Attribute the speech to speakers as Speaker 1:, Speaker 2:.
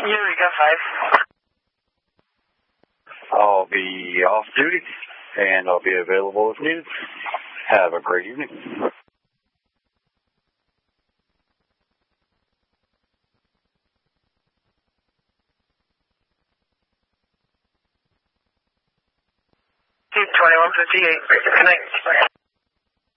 Speaker 1: Eureka 5.
Speaker 2: I'll be off duty, and I'll be available if needed. Have a great evening.
Speaker 1: 2158. Good night.